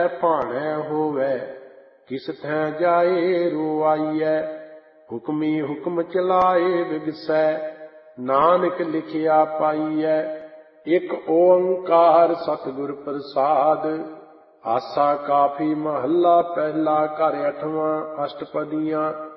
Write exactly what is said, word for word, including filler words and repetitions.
ਭਾਣੈ ਹੋਵੈ ਕਿਸ ਥੈ ਜਾਏ ਰੁਆਈਐ। ਹੁਕਮੀ ਹੁਕਮ ਚਲਾਏ ਵਿਗਸੈ ਨਾਨਕ ਲਿਖਿਆ ਪਾਈਐ। ਇਕ ਓੰਕਾਰ ਸਤਿਗੁਰ ਪ੍ਰਸਾਦ। ਆਸਾ ਕਾਫੀ ਮਹੱਲਾ ਪਹਿਲਾ। ਘਰ ਅਠਵਾਂ। ਅਸ਼ਟਪਦੀਆਂ।